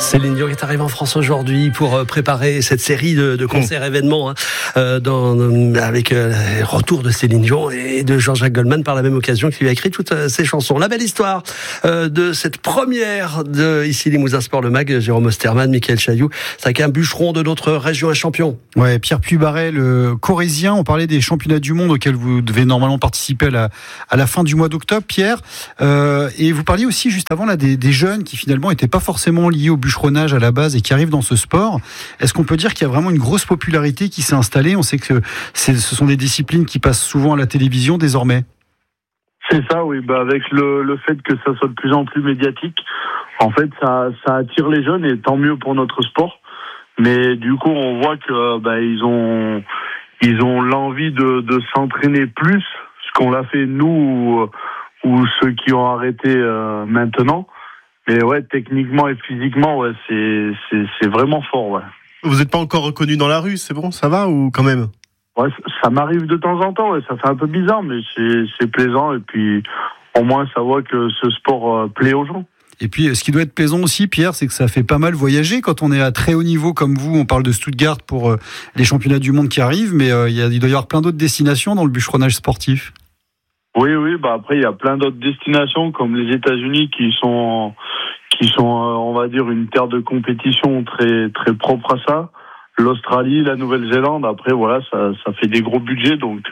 Céline Dion est arrivée en France aujourd'hui pour préparer cette série de concerts événements avec le retour de Céline Dion et de Jean-Jacques Goldman par la même occasion qui lui a écrit toutes ses chansons. La belle histoire de cette première de ici Limousin Sport Le Mag, Jérôme Osterman, Michael Chailloux, c'est avec un bûcheron de notre région, un champion. Ouais, Pierre Puybarret, le Corrézien. On parlait des championnats du monde auxquels vous devez normalement participer à la fin du mois d'octobre, Pierre. Et vous parliez aussi juste avant là des jeunes qui finalement n'étaient pas forcément liés au bûcheronnage à la base et qui arrivent dans ce sport. Est-ce qu'on peut dire qu'il y a vraiment une grosse popularité qui s'est installée ? On sait que ce sont des disciplines qui passent souvent à la télévision désormais. C'est ça, oui. Avec le fait que ça soit de plus en plus médiatique, en fait, ça attire les jeunes et tant mieux pour notre sport. Mais du coup, on voit que ils ont l'envie de s'entraîner plus, ce qu'on l'a fait nous ou ceux qui ont arrêté maintenant. Mais ouais, techniquement et physiquement, ouais, c'est vraiment fort, ouais. Vous n'êtes pas encore reconnu dans la rue, c'est bon, ça va ou quand même ? Ouais, ça m'arrive de temps en temps, ouais, ça fait un peu bizarre, mais c'est plaisant et puis au moins ça voit que ce sport plaît aux gens. Et puis, ce qui doit être plaisant aussi, Pierre, c'est que ça fait pas mal voyager quand on est à très haut niveau comme vous. On parle de Stuttgart pour les championnats du monde qui arrivent, mais il doit y avoir plein d'autres destinations dans le bûcheronnage sportif. Oui, après il y a plein d'autres destinations comme les États-Unis qui sont on va dire une terre de compétition très très propre à ça. L'Australie, la Nouvelle-Zélande, après voilà, ça fait des gros budgets donc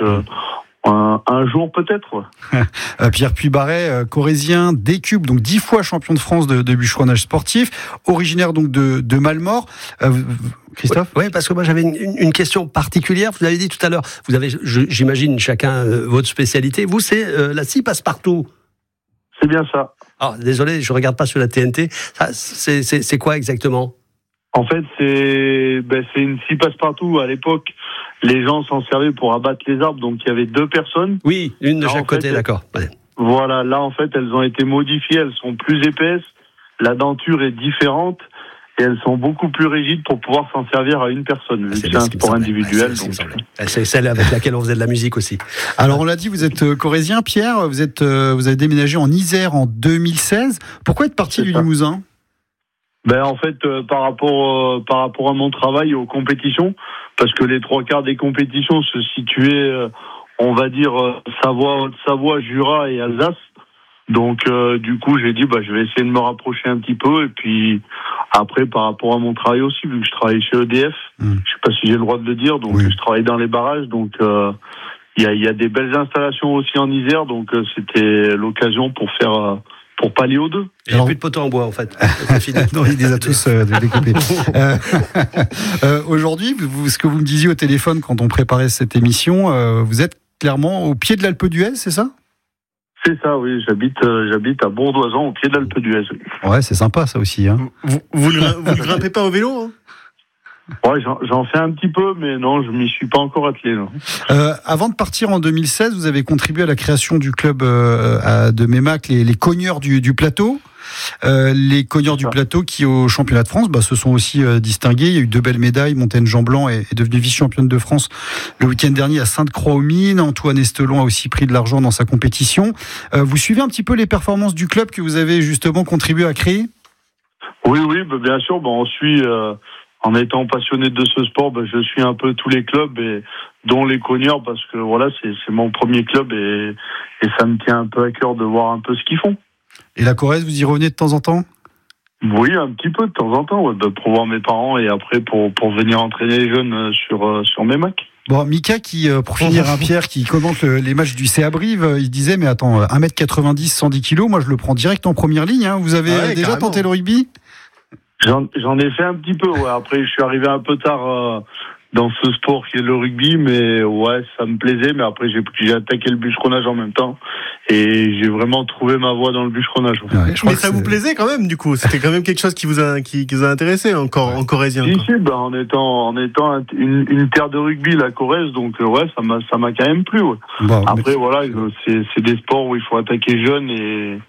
un jour peut-être. Ouais. Pierre Puybarret, Corrézien, D-Cube, donc 10 fois champion de France de bûcheronnage sportif, originaire donc de Malmort. Christophe ? Oui, parce que moi j'avais une question particulière. Vous avez dit tout à l'heure, vous avez, j'imagine chacun votre spécialité. Vous, c'est la scie passe-partout. C'est bien ça. Alors, désolé, je regarde pas sur la TNT. Ça, c'est quoi exactement ? En fait, c'est une scie passe-partout. À l'époque, les gens s'en servaient pour abattre les arbres, donc il y avait 2 personnes. Oui, une de chaque côté, d'accord. Ouais. Voilà, là en fait, elles ont été modifiées, elles sont plus épaisses, la denture est différente et elles sont beaucoup plus rigides pour pouvoir s'en servir à une personne. C'est un sport individuel. C'est celle avec laquelle on faisait de la musique aussi. Alors on l'a dit, vous êtes Corrézien, Pierre. Vous avez déménagé en Isère en 2016. Pourquoi être parti du Limousin ? En fait, par rapport à mon travail et aux compétitions, parce que les 3/4 des compétitions se situaient, on va dire, Savoie, Haute-Savoie, Jura et Alsace. Donc, du coup, j'ai dit, je vais essayer de me rapprocher un petit peu. Et puis, après, par rapport à mon travail aussi, vu que je travaille chez EDF, je sais pas si j'ai le droit de le dire, donc je travaille dans les barrages. Donc, il y a des belles installations aussi en Isère. Donc, c'était l'occasion pour pallier aux deux. Il n'y a plus de poteaux en bois, en fait. Non, il les a tous découpés. Aujourd'hui, ce que vous me disiez au téléphone quand on préparait cette émission, vous êtes clairement au pied de l'Alpe d'Huez, c'est ça ? C'est ça, oui. J'habite à Bourdoisan, au pied de l'Alpe d'Huez. Ouais, c'est sympa, ça aussi. Hein. Vous ne grimpez pas au vélo, hein ? Ouais, j'en fais un petit peu, mais non, je m'y suis pas encore attelé. Non. Avant de partir en 2016, vous avez contribué à la création du club de Mémac, les cogneurs du plateau. Les cogneurs du plateau qui, au championnat de France, se sont aussi distingués. Il y a eu 2 belles médailles. Montaigne Jean-Blanc est devenue vice-championne de France le week-end dernier à Sainte-Croix-aux-Mines. Antoine Estelon a aussi pris de l'argent dans sa compétition. Vous suivez un petit peu les performances du club que vous avez justement contribué à créer ? Oui, bien sûr. On suit... En étant passionné de ce sport, je suis un peu tous les clubs, et dont les cogneurs, parce que voilà, c'est mon premier club et ça me tient un peu à cœur de voir un peu ce qu'ils font. Et la Corrèze, vous y revenez de temps en temps ? Oui, un petit peu de temps en temps, pour voir mes parents et après pour venir entraîner les jeunes sur Mémac. Bon, Mika, pour finir, Pierre, qui commente les matchs du CA Brive, il disait, mais attends, 1m90, 110 kg, moi je le prends direct en première ligne. Hein. Vous avez déjà tenté le rugby ? J'en ai fait un petit peu, ouais. Après, je suis arrivé un peu tard dans ce sport qui est le rugby, mais ouais, ça me plaisait. Mais après, j'ai attaqué le bûcheronnage en même temps et j'ai vraiment trouvé ma voie dans le bûcheronnage. Ouais, mais ça vous plaisait quand même, du coup. C'était quand même quelque chose qui vous a intéressé en Corrézien. Si, en étant une terre de rugby, la Corrèze, donc ouais, ça m'a quand même plu. Ouais. Bon, après, voilà, c'est des sports où il faut attaquer jeune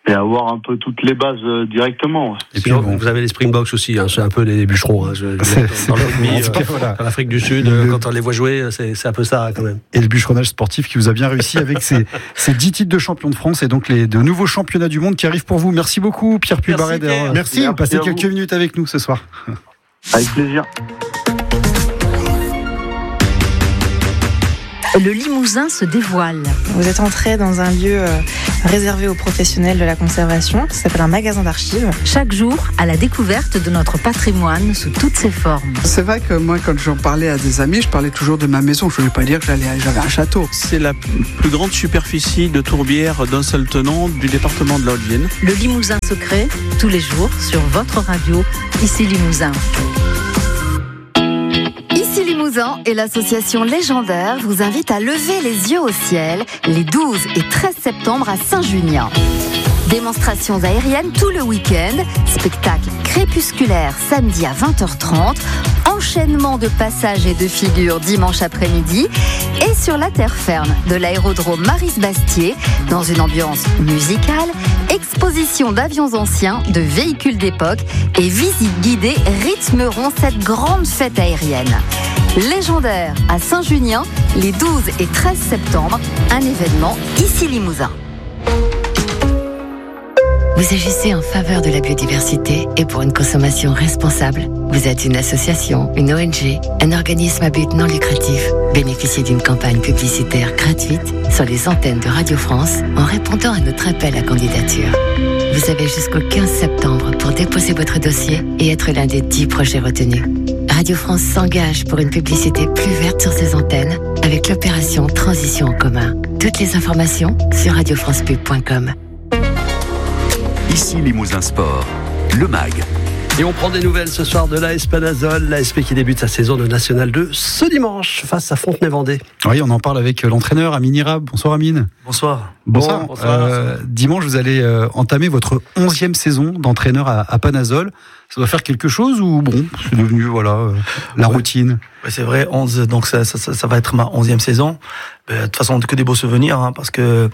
avoir un peu toutes les bases directement. Et puis vous avez les Springboks aussi, hein, c'est un peu les bûcherons. Hein, dans le rugby, voilà. en Afrique du Sud, quand on les voit jouer, c'est un peu ça quand même. Et le bûcheronnage sportif qui vous a bien réussi avec ces 10 titres de champion de France et donc de nouveaux championnats du monde qui arrivent pour vous. Merci beaucoup Pierre Pulbarret. Merci de passer quelques minutes avec nous ce soir. Avec plaisir. Le Limousin se dévoile. Vous êtes entré dans un lieu réservé aux professionnels de la conservation, qui s'appelle un magasin d'archives. Chaque jour, à la découverte de notre patrimoine sous toutes ses formes. C'est vrai que moi, quand j'en parlais à des amis, je parlais toujours de ma maison. Je ne voulais pas dire que j'avais un château. C'est la plus grande superficie de tourbière d'un seul tenant du département de la Haute-Vienne. Le Limousin secret, tous les jours, sur votre radio, ici Limousin. Ici Limousin et l'association Légendaire vous invite à lever les yeux au ciel les 12 et 13 septembre à Saint-Junien. Démonstrations aériennes tout le week-end, spectacle crépusculaire samedi à 20h30, enchaînement de passages et de figures dimanche après-midi et sur la terre ferme de l'aérodrome Maris-Bastier, dans une ambiance musicale, exposition d'avions anciens, de véhicules d'époque et visites guidées rythmeront cette grande fête aérienne. Légendaire à Saint-Junien, les 12 et 13 septembre, un événement ici Limousin. Vous agissez en faveur de la biodiversité et pour une consommation responsable. Vous êtes une association, une ONG, un organisme à but non lucratif. Bénéficiez d'une campagne publicitaire gratuite sur les antennes de Radio France en répondant à notre appel à candidature. Vous avez jusqu'au 15 septembre pour déposer votre dossier et être l'un des 10 projets retenus. Radio France s'engage pour une publicité plus verte sur ses antennes avec l'opération Transition en commun. Toutes les informations sur radiofrancepub.com. Ici Limousin Sport, le MAG. Et on prend des nouvelles ce soir de l'AS Panazol, l'ASP qui débute sa saison de National 2 ce dimanche face à Fontenay-Vendée. Oui, on en parle avec l'entraîneur Amine Irab. Bonsoir Amine. Bonsoir. Bonsoir. Dimanche, vous allez entamer votre 11e saison d'entraîneur à Panazol. Ça doit faire quelque chose ou bon, c'est devenu la routine? Ouais, c'est vrai, 11, donc ça va être ma 11e saison. De toute façon, que des beaux souvenirs, hein, parce que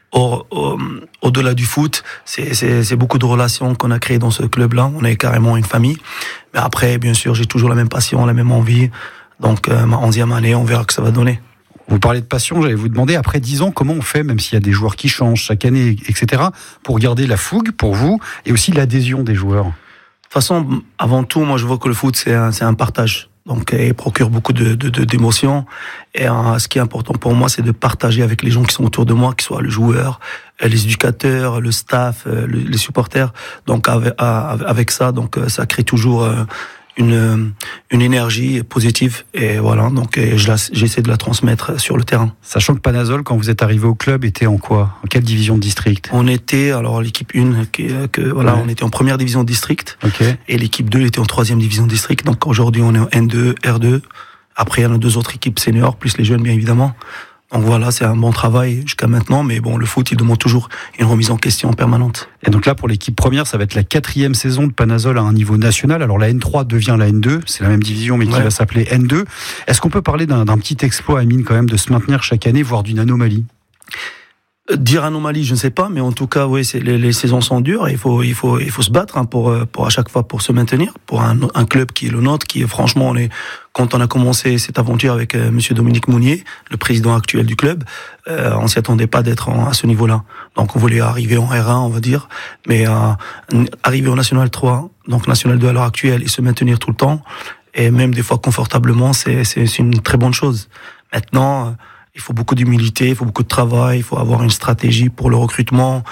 au-delà du foot, c'est beaucoup de relations qu'on a créées dans ce club-là. On est carrément une famille. Mais après, bien sûr, j'ai toujours la même passion, la même envie. Donc, ma 11e année, on verra que ça va donner. Vous parlez de passion, j'allais vous demander, après 10 ans, comment on fait, même s'il y a des joueurs qui changent chaque année, etc., pour garder la fougue pour vous et aussi l'adhésion des joueurs? De toute façon, avant tout, moi, je vois que le foot, c'est un partage. Donc, il procure beaucoup d'émotions. Et ce qui est important pour moi, c'est de partager avec les gens qui sont autour de moi, que ce soit le joueur, les éducateurs, le staff, les supporters. Donc, avec ça, donc ça crée toujours une énergie positive. Et voilà, donc j'essaie de la transmettre sur le terrain. Sachant que Panazol, quand vous êtes arrivé au club, était en quoi? En quelle division de district? On était, alors l'équipe 1, on était en première division de district. Okay. Et l'équipe 2 était en 3e division de district. Donc aujourd'hui, on est en N2, R2. Après, il y a 2 autres équipes seniors, plus les jeunes, bien évidemment. Donc voilà, c'est un bon travail jusqu'à maintenant, mais bon, le foot, il demande toujours une remise en question permanente. Et donc là, pour l'équipe première, ça va être la 4e saison de Panazol à un niveau national. Alors la N3 devient la N2, c'est la même division, mais qui va s'appeler N2. Est-ce qu'on peut parler d'un petit exploit, Amine, quand même, de se maintenir chaque année, voire d'une anomalie? Dire anomalie, je ne sais pas, mais en tout cas, oui, les saisons sont dures et il faut se battre hein, pour à chaque fois pour se maintenir. Pour un club qui est le nôtre, qui est franchement, quand on a commencé cette aventure avec Monsieur Dominique Mounier, le président actuel du club, on s'y attendait pas d'être à ce niveau-là. Donc on voulait arriver en R1, on va dire, mais arriver au National 3, donc National 2 à l'heure actuelle, et se maintenir tout le temps, et même des fois confortablement, c'est une très bonne chose. Maintenant, il faut beaucoup d'humilité, il faut beaucoup de travail, il faut avoir une stratégie pour le recrutement,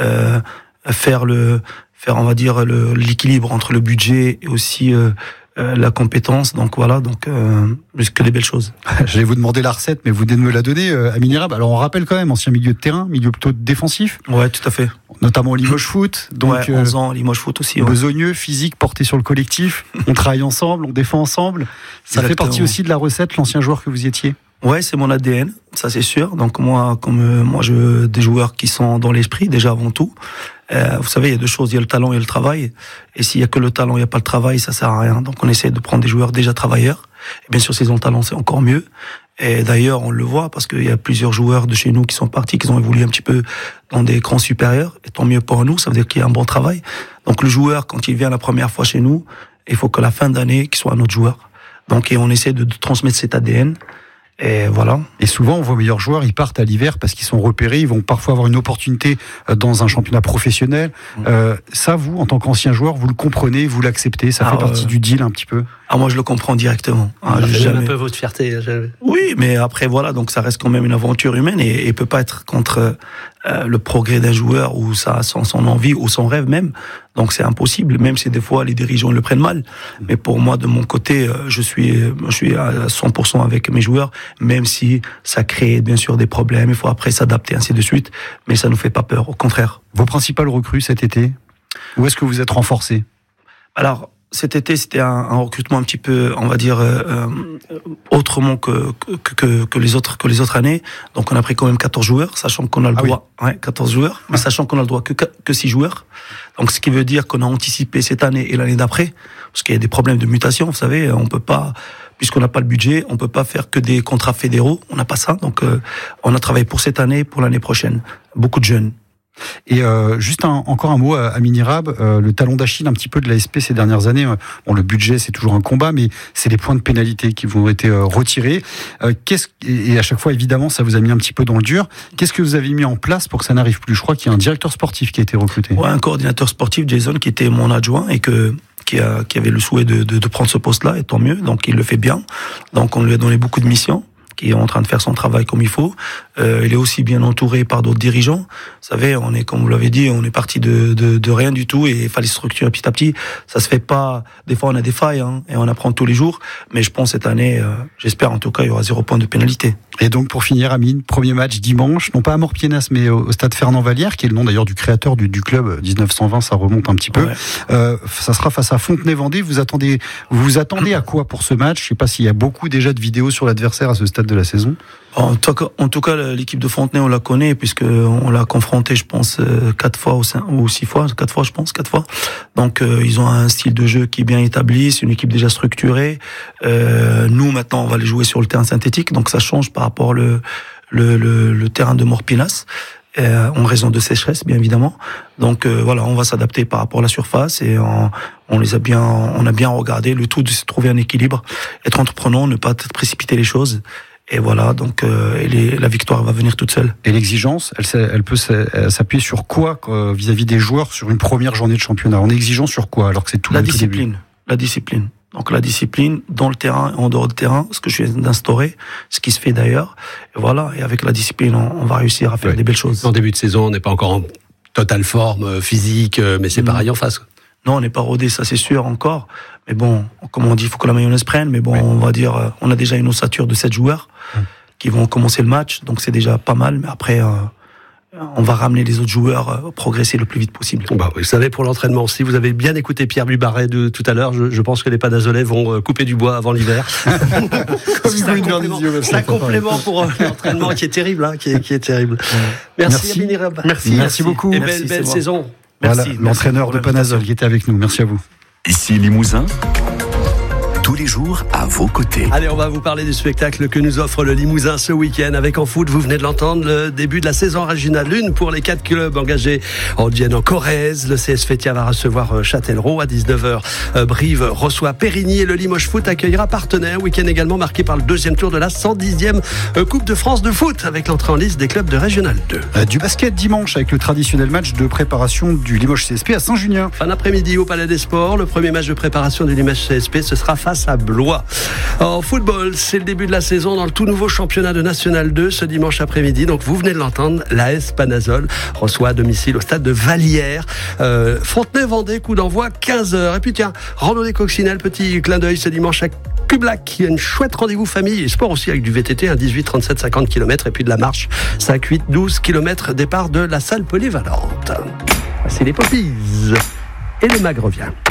faire on va dire l'équilibre entre le budget et aussi la compétence. Donc voilà, que des belles choses. J'allais vous demander la recette, mais vous venez de me la donner, Amine Irab. Alors on rappelle quand même, ancien milieu de terrain, milieu plutôt défensif. Ouais, tout à fait. Notamment au Limoges Foot. Donc 11 ans, Limoges Foot aussi. Besogneux, physique, porté sur le collectif. On travaille ensemble, on défend ensemble. Ça fait partie aussi de la recette, l'ancien joueur que vous étiez. Ouais, c'est mon ADN, ça c'est sûr. Donc moi, je veux des joueurs qui sont dans l'esprit déjà avant tout. Vous savez, il y a deux choses, il y a le talent et le travail. Et s'il y a que le talent, il n'y a pas le travail, ça sert à rien. Donc on essaie de prendre des joueurs déjà travailleurs. Et bien sûr, s'ils ont le talent, c'est encore mieux. Et d'ailleurs, on le voit parce qu'il y a plusieurs joueurs de chez nous qui sont partis, qui ont évolué un petit peu dans des crans supérieurs. Et tant mieux pour nous, ça veut dire qu'il y a un bon travail. Donc le joueur, quand il vient la première fois chez nous, il faut qu'à la fin d'année, qu'il soit un autre joueur. Donc, et on essaie de transmettre cet ADN. Et voilà. Et souvent, vos meilleurs joueurs, ils partent à l'hiver parce qu'ils sont repérés. Ils vont parfois avoir une opportunité dans un championnat professionnel. Ça, vous, en tant qu'ancien joueur, vous le comprenez, vous l'acceptez. Ça fait partie du deal un petit peu. Ah, moi, je le comprends directement. C'est un peu votre fierté. Oui, mais après, voilà. Donc, ça reste quand même une aventure humaine et peut pas être contre le progrès d'un joueur ou son envie ou son rêve même. Donc, c'est impossible. Même si des fois, les dirigeants le prennent mal. Mais pour moi, de mon côté, je suis à 100% avec mes joueurs. Même si ça crée bien sûr des problèmes, il faut après s'adapter, ainsi de suite. Mais ça nous fait pas peur, au contraire. Vos principales recrues cet été, où est-ce que vous êtes renforcés? Alors, cet été, c'était un recrutement un petit peu, on va dire, autrement que les autres années. Donc, on a pris quand même 14 joueurs, sachant qu'on a le droit, 14 joueurs, mais sachant qu'on a le droit que 6 joueurs. Donc, ce qui veut dire qu'on a anticipé cette année et l'année d'après, parce qu'il y a des problèmes de mutation, vous savez, on peut pas, puisqu'on n'a pas le budget, on peut pas faire que des contrats fédéraux, on n'a pas ça. Donc, on a travaillé pour cette année, pour l'année prochaine. Beaucoup de jeunes. Et juste encore un mot à Minirab, le talon d'Achille un petit peu de l'ASP ces dernières années. Bon, le budget c'est toujours un combat, mais c'est les points de pénalité qui vont été retirés. Et à chaque fois évidemment ça vous a mis un petit peu dans le dur. Qu'est-ce que vous avez mis en place pour que ça n'arrive plus? Je crois qu'il y a un directeur sportif qui a été recruté. Ouais, un coordinateur sportif, Jason, qui était mon adjoint et qui avait le souhait de prendre ce poste-là, et tant mieux. Donc il le fait bien. Donc on lui a donné beaucoup de missions, qui est en train de faire son travail comme il faut. Il est aussi bien entouré par d'autres dirigeants. Vous savez, on est, comme vous l'avez dit, on est parti de rien du tout et il fallait structurer petit à petit. Ça se fait pas. Des fois, on a des failles et on apprend tous les jours. Mais je pense cette année, j'espère en tout cas, il y aura 0 point de pénalité. Et donc, pour finir, Amine, premier match dimanche, non pas à Morpienas, mais au stade Fernand Vallière, qui est le nom d'ailleurs du créateur du club 1920, ça remonte un petit peu. Ouais. Ça sera face à Fontenay-Vendée. Vous vous attendez à quoi pour ce match? Je sais pas s'il y a beaucoup déjà de vidéos sur l'adversaire à ce stade de la saison. En tout cas, l'équipe de Fontenay, on la connaît puisque on l'a confronté, je pense, 4 fois ou 6 fois, 4 fois, je pense, 4 fois. Donc, ils ont un style de jeu qui est bien établi, c'est une équipe déjà structurée. Nous, maintenant, on va les jouer sur le terrain synthétique, donc ça change par rapport le terrain de Morpienas. En raison de sécheresse, bien évidemment. Donc voilà, on va s'adapter par rapport à la surface et on a bien regardé. Le tout, c'est de trouver un équilibre, être entreprenant, ne pas précipiter les choses. Et voilà, donc la victoire va venir toute seule. Et l'exigence, elle peut s'appuyer sur quoi vis-à-vis des joueurs sur une première journée de championnat? On est exigeant sur quoi alors que c'est tout la discipline. La discipline. Donc la discipline dans le terrain et en dehors du terrain, ce que je viens d'instaurer, ce qui se fait d'ailleurs. Et voilà, et avec la discipline, on va réussir à faire des belles choses. En début de saison, on n'est pas encore en totale forme physique, mais c'est pareil en face. Non, on n'est pas rodé, ça c'est sûr encore. Mais bon, comme on dit, il faut que la mayonnaise prenne. Mais bon, on va dire, on a déjà une ossature de 7 joueurs qui vont commencer le match, donc c'est déjà pas mal. Mais après, on va ramener les autres joueurs progresser le plus vite possible. Bah, vous savez, pour l'entraînement, si vous avez bien écouté Pierre Bubaret de tout à l'heure, je pense que les Panazolais vont couper du bois avant l'hiver. C'est un complément pour l'entraînement qui est terrible, qui est terrible. Merci. Merci beaucoup. Et belle saison. Voilà, l'entraîneur de Panazol qui était avec nous. Merci à vous. Ici Limousin, tous les jours à vos côtés. Allez, on va vous parler du spectacle que nous offre le Limousin ce week-end avec en foot. Vous venez de l'entendre, le début de la saison régionale 1 pour les 4 clubs engagés en Dienne, en Corrèze. Le CS Fétia va recevoir Châtellerault à 19h. Brive reçoit Périgny et le Limoges Foot accueillera Partenaire. Week-end également marqué par le 2e tour de la 110e Coupe de France de foot avec l'entrée en liste des clubs de Régional 2. Du basket dimanche avec le traditionnel match de préparation du Limoges CSP à Saint-Junien. Fin d'après-midi au Palais des Sports. Le premier match de préparation du Limoges CSP, ce sera face à Blois. En football, c'est le début de la saison dans le tout nouveau championnat de National 2 ce dimanche après-midi. Donc vous venez de l'entendre, l'AS Panazol reçoit à domicile au stade de Vallière. Fontenay-Vendée, coup d'envoi 15h. Et puis tiens, randonnée coccinelle, petit clin d'œil ce dimanche à Cublac. Il y a une chouette rendez-vous famille et sport aussi avec du VTT, 18, 37, 50 km et puis de la marche, 5, 8, 12 km départ de la salle polyvalente. C'est les Poppies et le MAG revient.